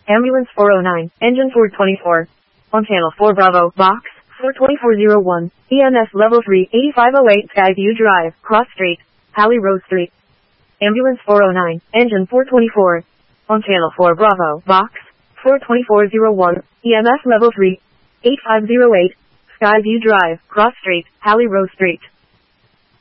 Ambulance 409, Engine 424. On Channel 4 Bravo, Box 42401, EMS Level 3, 8508 Skyview Drive, Cross Street, Hallie Rose Street. Ambulance 409, Engine 424. On Channel 4 Bravo, Box 42401, EMS Level 3, 8508 Skyview Drive, Cross Street, Hallie Rose Street.